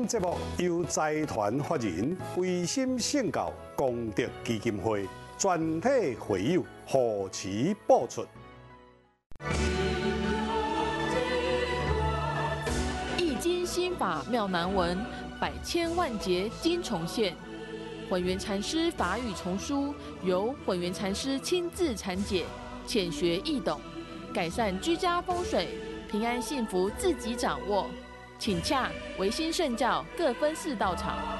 本节目由财团法人维心圣教功德基金会全体会友护持播出。 易经心法妙难文，百千万劫经重现。混元禅师法语丛书由混元禅师亲自阐解，浅学易懂，改善居家风水，平安幸福自己掌握。请洽维心圣教各分寺道场。